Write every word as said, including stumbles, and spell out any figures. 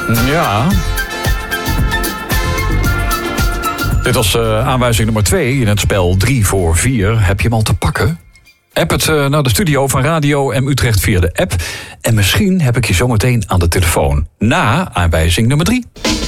Ja. Dit was uh, aanwijzing nummer twee in het spel drie voor vier. Heb je hem al te pakken? App het uh, naar de studio van Radio M Utrecht via de app. En misschien heb ik je zometeen aan de telefoon. Na aanwijzing nummer drie.